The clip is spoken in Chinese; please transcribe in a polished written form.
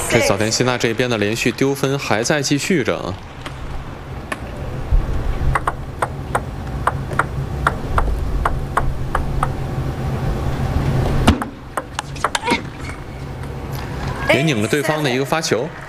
这早田希娜这边的连续丢分还在继续着。也拧了对方的一个发球。